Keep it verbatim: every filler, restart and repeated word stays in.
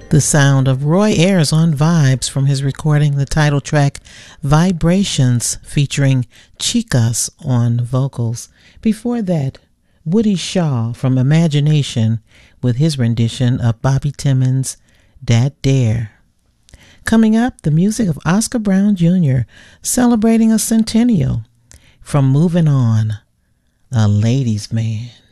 The sound of Roy Ayers on Vibes from his recording, the title track Vibrations, featuring Chicas on vocals. Before that, Woody Shaw from Imagination with his rendition of Bobby Timmons' Dat Dare. Coming up, the music of Oscar Brown Junior celebrating a centennial from Moving On, A Ladies' Man.